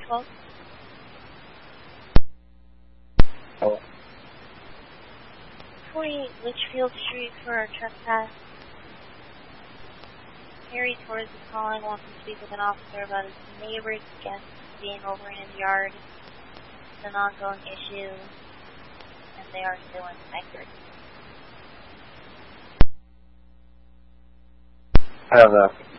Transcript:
Well, 28 Litchfield Street for a trespass. Harry Torres is calling, wants to speak with an officer about his neighbor's guest being over in his yard. It's an ongoing issue, and they are still inspected. I don't know.